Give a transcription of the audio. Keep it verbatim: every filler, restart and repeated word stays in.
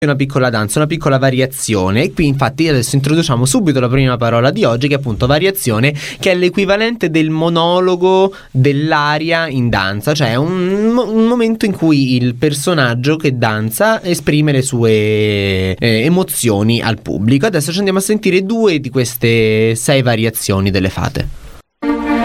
una piccola danza, una piccola variazione. E qui infatti adesso introduciamo subito la prima parola di oggi, che è appunto variazione, che è l'equivalente del monologo dell'aria in danza, cioè un, un momento in cui il personaggio che danza esprime le sue eh, emozioni al pubblico. Adesso ci andiamo a sentire due di queste sei variazioni delle fate.